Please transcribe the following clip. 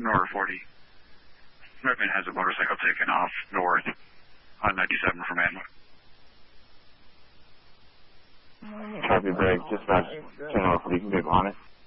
Nora 40. Redman has a motorcycle taken off north on 97 from Anwood. Copy, break. Dispatch, 10 North, you can be on it.